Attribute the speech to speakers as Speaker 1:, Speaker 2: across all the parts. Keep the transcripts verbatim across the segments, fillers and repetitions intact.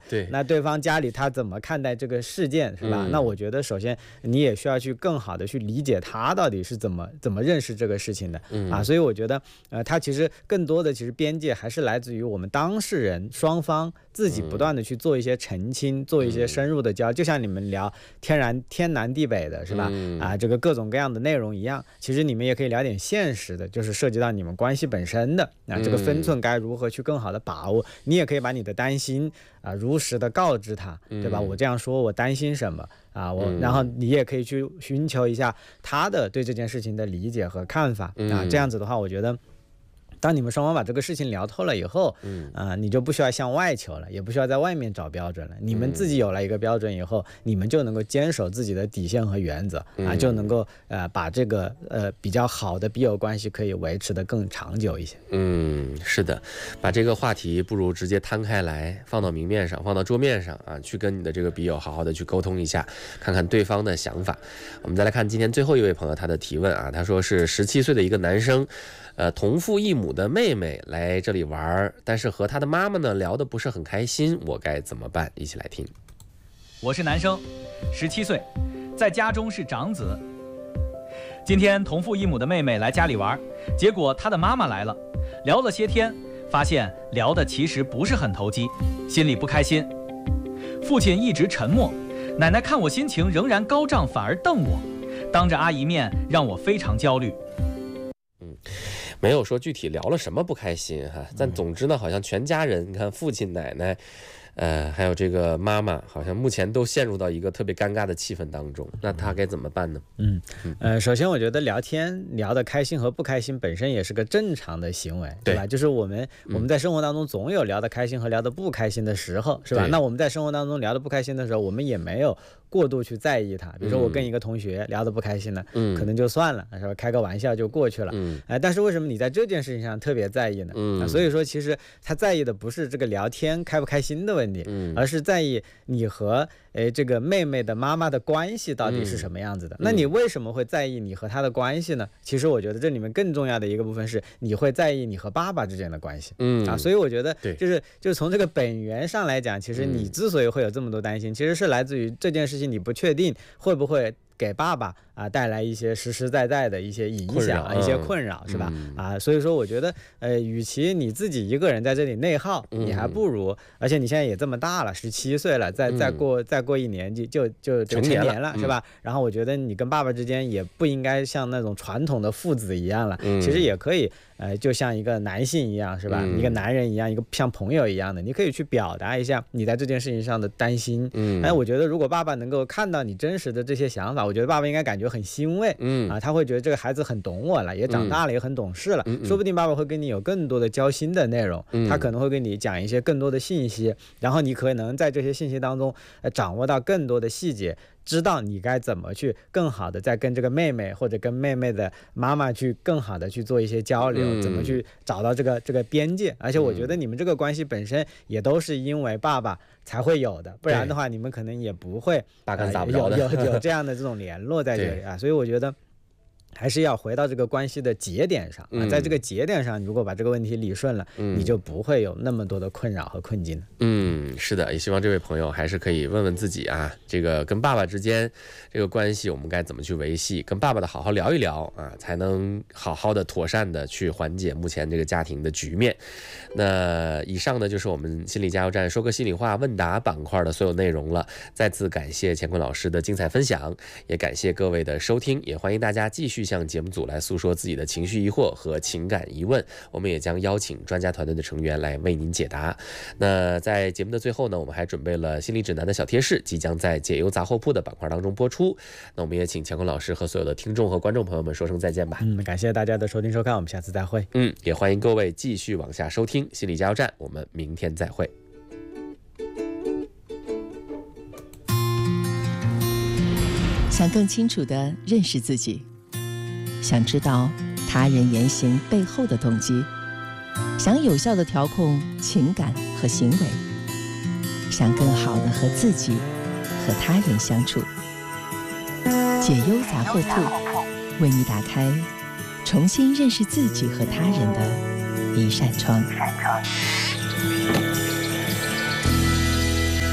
Speaker 1: 对，
Speaker 2: 那对方家里他怎么看待这个事件，是吧？嗯、那我觉得首先你也需要去更好的去理解他到底是怎么怎么认识这个事情的、嗯、啊。所以我觉得，呃，他其实更多的其实边界还是来自于我们当事人双方自己不断的去做一些澄清，嗯、做一些深入的交，就像你们聊天然天南地北的是吧？嗯、啊，这个各种各样的内容一样，其实你们也可以聊点现实的，就是涉及到你们关系本身的，啊，这个分寸该如何去更好的把握。你也可以把你的担心啊如实的告知他，对吧？我这样说，我担心什么啊？我然后你也可以去寻求一下他的对这件事情的理解和看法啊。这样子的话，我觉得。当你们双方把这个事情聊透了以后，嗯，啊、呃，你就不需要向外求了，也不需要在外面找标准了。你们自己有了一个标准以后，你们就能够坚守自己的底线和原则，啊，就能够呃把这个呃比较好的笔友关系可以维持得更长久一些。
Speaker 1: 嗯，是的，把这个话题不如直接摊开来，放到明面上，放到桌面上啊，去跟你的这个笔友好好的去沟通一下，看看对方的想法。我们再来看今天最后一位朋友他的提问啊，他说是十七岁的一个男生。呃，同父异母的妹妹来这里玩，但是和她的妈妈呢聊得不是很开心，我该怎么办？一起来听。
Speaker 3: 我是男生，十七岁，在家中是长子。今天同父异母的妹妹来家里玩，结果她的妈妈来了，聊了些天，发现聊的其实不是很投机，心里不开心。父亲一直沉默，奶奶看我心情仍然高涨，反而瞪我，当着阿姨面让我非常焦虑。
Speaker 1: 嗯。没有说具体聊了什么不开心哈，但总之呢，好像全家人，你看父亲、奶奶，呃，还有这个妈妈，好像目前都陷入到一个特别尴尬的气氛当中。那他该怎么办呢？
Speaker 2: 嗯，呃，首先我觉得聊天聊得开心和不开心本身也是个正常的行为，对吧？就是我们我们在生活当中总有聊得开心和聊得不开心的时候，是吧？那我们在生活当中聊得不开心的时候，我们也没有过度去在意它。比如说我跟一个同学聊得不开心了，嗯，可能就算了，是吧？开个玩笑就过去了，嗯，呃，但是为什么你在这件事情上特别在意呢？嗯，啊、所以说其实他在意的不是这个聊天开不开心的问题，嗯，而是在意你和诶这个妹妹的妈妈的关系到底是什么样子的。嗯、那你为什么会在意你和她的关系呢？其实我觉得这里面更重要的一个部分是你会在意你和爸爸之间的关系。嗯啊，所以我觉得就是就是从这个本源上来讲，其实你之所以会有这么多担心，其实是来自于这件事情你不确定会不会给爸爸啊带来一些实实在在的一些影响啊，一些困扰，是吧？嗯、啊，所以说我觉得，呃，与其你自己一个人在这里内耗，嗯、你还不如，而且你现在也这么大了，十七岁了，再再过、嗯、再过一年就就就成年了，是吧？嗯、然后我觉得你跟爸爸之间也不应该像那种传统的父子一样了，嗯、其实也可以，呃，就像一个男性一样，是吧？嗯、一个男人一样，一个像朋友一样的，你可以去表达一下你在这件事情上的担心。嗯，哎，我觉得如果爸爸能够看到你真实的这些想法，我觉得爸爸应该感觉很欣慰。嗯啊，他会觉得这个孩子很懂我了，也长大了，也很懂事了。嗯、说不定爸爸会跟你有更多的交心的内容，嗯、他可能会跟你讲一些更多的信息，然后你可能在这些信息当中，呃，掌握到更多的细节。知道你该怎么去更好的再跟这个妹妹或者跟妹妹的妈妈去更好的去做一些交流，嗯、怎么去找到这个这个边界。而且我觉得你们这个关系本身也都是因为爸爸才会有的，不然的话你们可能也不会
Speaker 1: 八竿打不着的、
Speaker 2: 呃、有有有这样的这种联络在这里啊。所以我觉得还是要回到这个关系的节点上啊，在这个节点上，如果把这个问题理顺了，嗯、你就不会有那么多的困扰和困境了。
Speaker 1: 嗯，是的，也希望这位朋友还是可以问问自己啊，这个跟爸爸之间这个关系我们该怎么去维系，跟爸爸的好好聊一聊啊，才能好好的妥善的去缓解目前这个家庭的局面。那以上呢就是我们心理加油站说个心里话问答板块的所有内容了。再次感谢乾坤老师的精彩分享，也感谢各位的收听，也欢迎大家继续向节目组来诉说自己的情绪疑惑和情感疑问，我们也将邀请专家团队的成员来为您解答。那在节目的最后呢，我们还准备了心理指南的小贴士，即将在解忧杂货铺的板块当中播出。那我们也请乾坤老师和所有的听众和观众朋友们说声再见吧。
Speaker 2: 嗯，感谢大家的收听收看，我们下次再会。
Speaker 1: 嗯，也欢迎各位继续往下收听心理加油站，我们明天再会。
Speaker 4: 想更清楚地认识自己，想知道他人言行背后的动机，想有效地调控情感和行为，想更好地和自己和他人相处。解忧杂货铺为你打开重新认识自己和他人的一扇窗。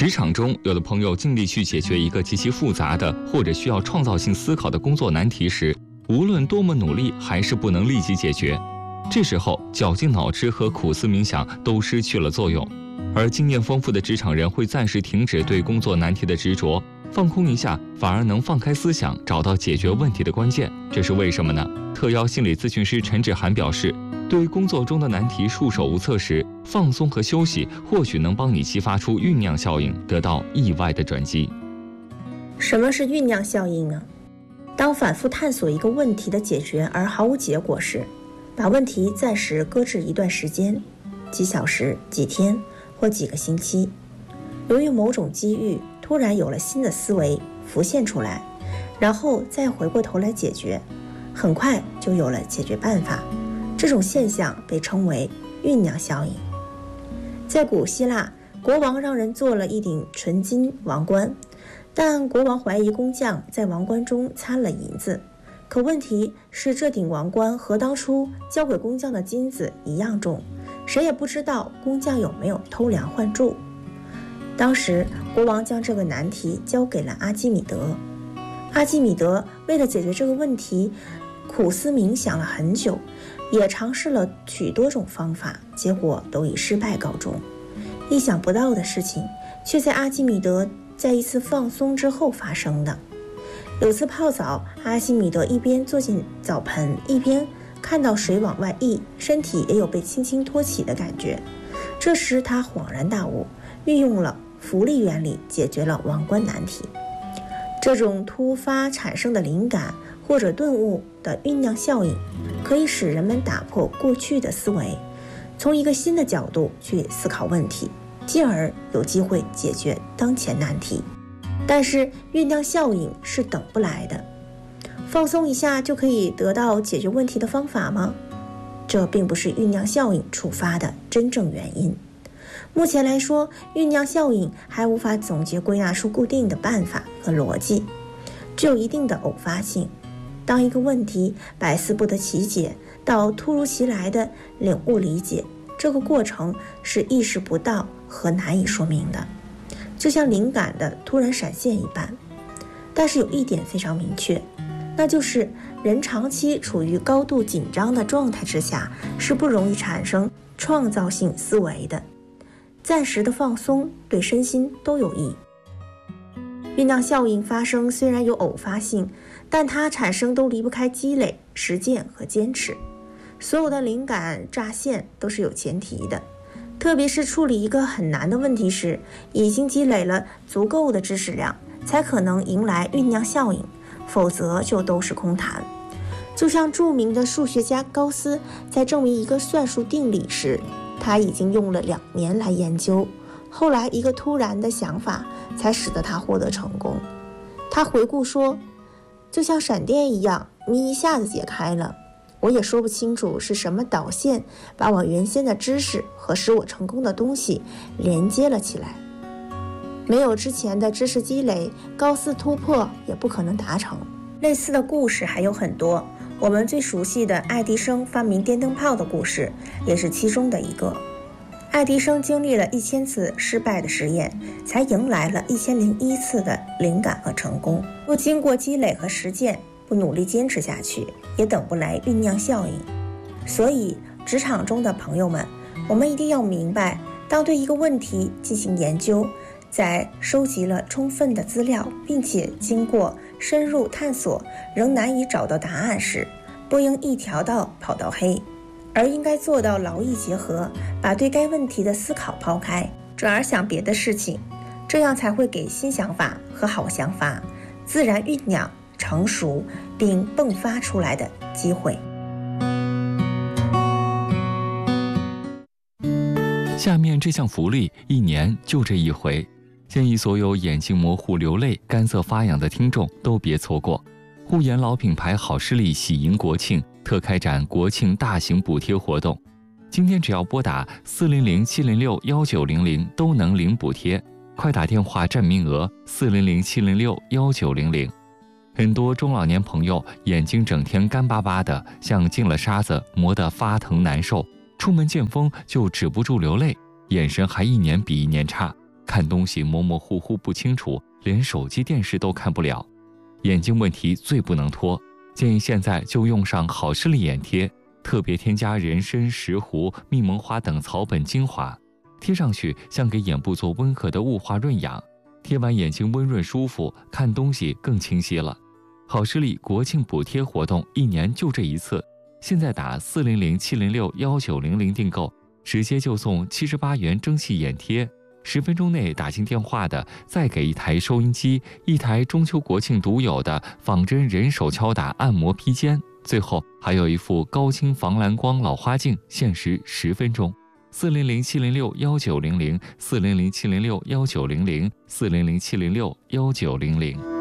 Speaker 5: 职场中，有的朋友尽力去解决一个极其复杂的或者需要创造性思考的工作难题时，无论多么努力，还是不能立即解决。这时候，绞尽脑汁和苦思冥想都失去了作用。而经验丰富的职场人会暂时停止对工作难题的执着，放空一下，反而能放开思想，找到解决问题的关键。这是为什么呢？特邀心理咨询师陈志涵表示，对工作中的难题束手无策时，放松和休息或许能帮你激发出酝酿效应，得到意外的转机。
Speaker 6: 什么是酝酿效应呢？当反复探索一个问题的解决而毫无结果时，把问题暂时搁置一段时间，几小时、几天或几个星期，由于某种机遇，突然有了新的思维浮现出来，然后再回过头来解决，很快就有了解决办法。这种现象被称为酝酿效应。在古希腊，国王让人做了一顶纯金王冠，但国王怀疑工匠在王冠中掺了银子，可问题是这顶王冠和当初交给工匠的金子一样重，谁也不知道工匠有没有偷梁换柱。当时国王将这个难题交给了阿基米德。阿基米德为了解决这个问题，苦思冥想了很久，也尝试了许多种方法，结果都以失败告终。意想不到的事情却在阿基米德在一次放松之后发生的。有次泡澡，阿基米德一边坐进澡盆，一边看到水往外溢，身体也有被轻轻托起的感觉。这时他恍然大悟，运用了浮力原理解决了王冠难题。这种突发产生的灵感或者顿悟的酝酿效应，可以使人们打破过去的思维，从一个新的角度去思考问题，进而有机会解决当前难题。但是酝酿效应是等不来的，放松一下就可以得到解决问题的方法吗？这并不是酝酿效应触发的真正原因。目前来说，酝酿效应还无法总结归纳出固定的办法和逻辑，具有一定的偶发性。当一个问题百思不得其解到突如其来的领悟理解，这个过程是意识不到和难以说明的，就像灵感的突然闪现一般。但是有一点非常明确，那就是人长期处于高度紧张的状态之下，是不容易产生创造性思维的。暂时的放松对身心都有益。酝酿效应发生虽然有偶发性，但它产生都离不开积累、实践和坚持。所有的灵感乍现都是有前提的，特别是处理一个很难的问题时，已经积累了足够的知识量，才可能迎来酝酿效应，否则就都是空谈。就像著名的数学家高斯在证明一个算术定理时，他已经用了两年来研究，后来一个突然的想法才使得他获得成功。他回顾说，就像闪电一样，谜一下子解开了，我也说不清楚是什么导线把我原先的知识和使我成功的东西连接了起来。没有之前的知识积累，高斯突破也不可能达成。类似的故事还有很多，我们最熟悉的爱迪生发明电灯泡的故事也是其中的一个。爱迪生经历了一千次失败的实验，才迎来了一千零一次的灵感和成功。不经过积累和实践，不努力坚持下去，也等不来酝酿效应。所以职场中的朋友们，我们一定要明白，当对一个问题进行研究，在收集了充分的资料，并且经过深入探索仍难以找到答案时，不应一条道跑到黑，而应该做到劳逸结合，把对该问题的思考抛开，转而想别的事情，这样才会给新想法和好想法自然酝酿、成熟并迸发出来的机会。
Speaker 5: 下面这项福利一年就这一回，建议所有眼睛模糊、流泪、干涩发痒的听众都别错过。护眼老品牌好视力喜迎国庆，特开展国庆大型补贴活动。今天只要拨打四零零七零六幺九零零都能领补贴，快打电话占名额四零零七零六幺九零零。很多中老年朋友眼睛整天干巴巴的，像进了沙子，磨得发疼难受，出门见风就止不住流泪，眼神还一年比一年差。 看东西模模糊糊不清楚，连手机电视都看不了。眼睛问题最不能拖，建议现在就用上好视力眼贴，特别添加人参、石斛、蜜蒙花等草本精华，贴上去像给眼部做温和的雾化润养，贴完眼睛温润舒服，看东西更清晰了。好视力国庆补贴活动一年就这一次，现在打四零零七零六幺九零零订购，直接就送七十八元蒸汽眼贴，十分钟内打进电话的再给一台收音机，一台中秋国庆独有的仿真人手敲打按摩披肩，最后还有一副高清防蓝光老花镜，限时十分钟。四零零七零六幺九零零，四零零七零六幺九零零，四零零七零六幺九零零。